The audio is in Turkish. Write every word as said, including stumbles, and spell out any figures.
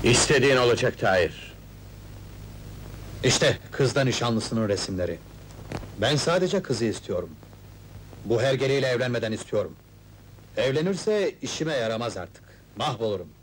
İstediğin olacak Tahir. İşte kızda nişanlısının resimleri. Ben sadece kızı istiyorum. Bu hergeleyle evlenmeden istiyorum. Evlenirse işime yaramaz artık. Mahvolurum.